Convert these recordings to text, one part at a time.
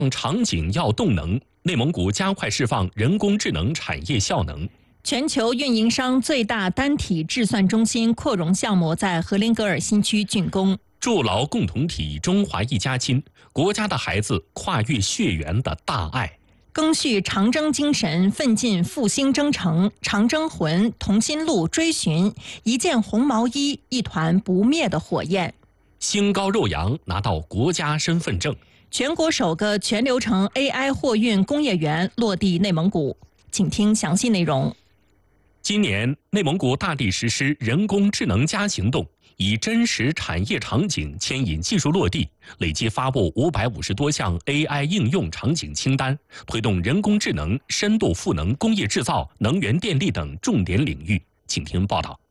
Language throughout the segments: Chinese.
场景要动能，内蒙古加快释放人工智能产业效能。 全球运营商最大单体制算中心扩容项目在荷林格尔新区竣工。 筑牢共同体，中华一家亲，国家的孩子跨越血缘的大爱。 赓续长征精神，奋进复兴征程，长征魂，同心路追寻，一件红毛衣，一团不灭的火焰。 兴高肉扬拿到国家身份证。 全国首个全流程 AI 货运工业园落地内蒙古，请听详细内容。 今年，内蒙古大力实施人工智能行动，以真实产业场景牵引技术落地，累计发布550多项 AI 应用场景清单，推动人工智能深度赋能工业制造、能源电力等重点领域。请听报道。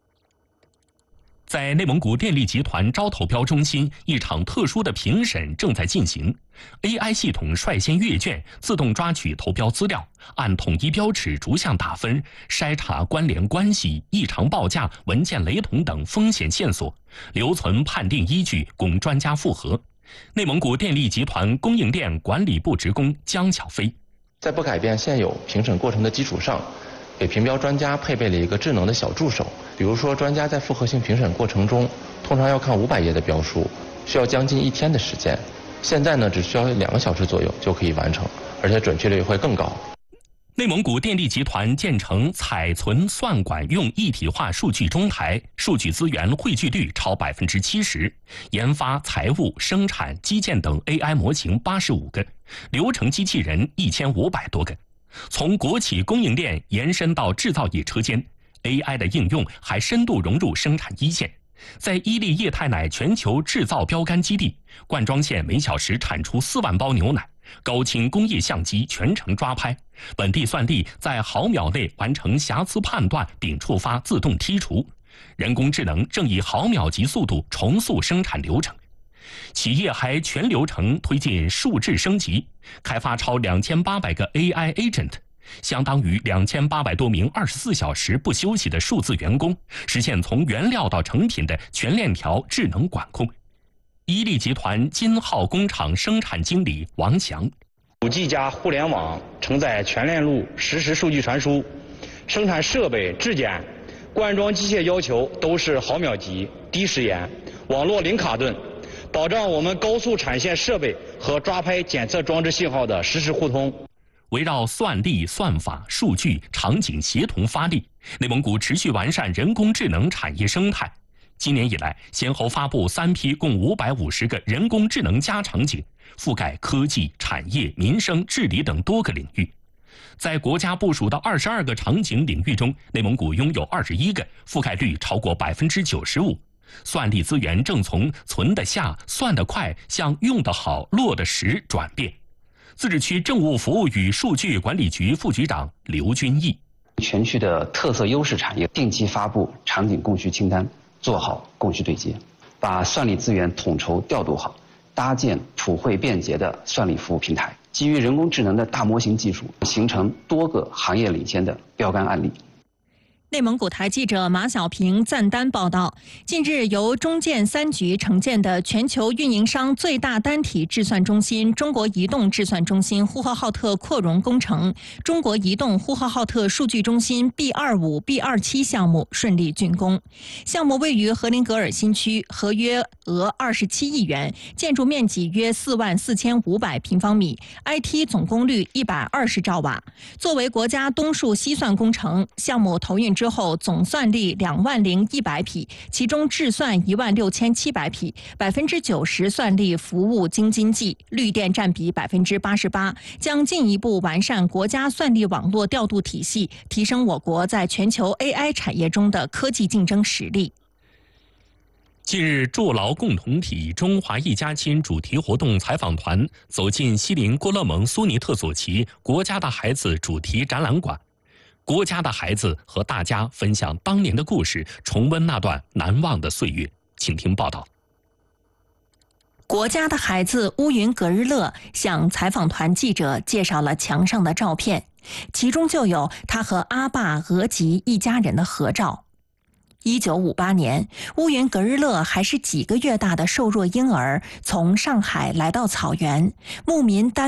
在内蒙古电力集团招投标中心，一场特殊的评审正在进行。AI 系统率先阅卷，自动抓取投标资料，按统一标尺逐项打分，筛查关联关系、异常报价、文件雷同等风险线索，留存判定依据，供专家复核。内蒙古电力集团供应链管理部职工江巧飞， 在不改变现有评审过程的基础上，给评标专家配备了一个智能的小助手。比如说，专家在复合性评审过程中，通常要看500页的标书，需要将近1天的时间。现在呢，只需要2个小时左右就可以完成，而且准确率会更高。 内蒙古电力集团建成采存算管用一体化数据中台，数据资源汇聚率超70%，研发财务、生产、基建等 AI 模型85个，流程机器人1500多个。从国企供应链延伸到制造业车间， AI 的应用还深度融入生产一线。在伊利液态奶全球制造标杆基地，灌装线每小时产出4万包牛奶，高清工业相机全程抓拍，本地算力在毫秒内完成瑕疵判断并触发自动剔除，人工智能正以毫秒级速度重塑生产流程。企业还全流程推进数质升级，开发超2800个 AI agent， 相当于2800多名24小时不休息的数字员工，实现从原料到成品的全链条智能管控。伊利集团金浩工厂生产经理王翔 ，5G 加互联网承载全链路实时数据传输，生产设备质检、灌装机械要求都是毫秒级、低时延、网络零卡顿，保障我们高速产线设备和抓拍检测装置信号的实时互通。 围绕算力、算法、数据、场景协同发力，内蒙古持续完善人工智能产业生态。今年以来，先后发布3批共550个人工智能场景，覆盖科技、产业、民生、治理等多个领域。在国家部署的22个场景领域中，内蒙古拥有21个，覆盖率超过95%。算力资源正从存得下、算得快向用得好、落得实转变。自治区政务服务与数据管理局副局长刘军义， 全区的特色优势产业定期发布场景供需清单，做好供需对接，把算力资源统筹调度好，搭建普惠便捷的算力服务平台，基于人工智能的大模型技术，形成多个行业领先的标杆案例。 内蒙古台记者马小平暂丹报道，近日由中建3局承建的全球运营商最大单体制算中心中国移动制算中心呼和浩特扩容工程、中国移动呼和浩特数据中心 B25、B27 项目顺利竣工。项目位于荷林格尔新区，合约额27亿元，建筑面积约44500平方米 ，IT 总功率120兆瓦。作为国家东数西算工程，项目投运之后总算力20100匹，其中制算16700匹，90%算力服务京津冀，绿电占比88%，将进一步完善国家算力网络调度体系，提升我国在全球 AI 产业中的科技竞争实力。 近日，筑牢共同体，中华一家亲主题活动采访团走进锡林郭勒盟苏尼特左旗国家的孩子主题展览馆。国家的孩子和大家分享当年的故事，重温那段难忘的岁月。请听报道。 国家的孩子乌云格日乐向采访团记者介绍了墙上的照片，其中就有他和阿爸额吉一家人的合照。1958年，乌云格日乐还是几个月大的瘦弱婴儿，从上海来到草原，牧民担